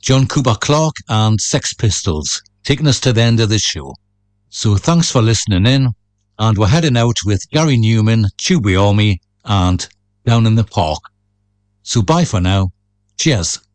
John Cooper Clarke and Sex Pistols, taking us to the end of the show. So thanks for listening in, and we're heading out with Gary Newman, Tubby Army, and Down in the Park. So bye for now. Cheers.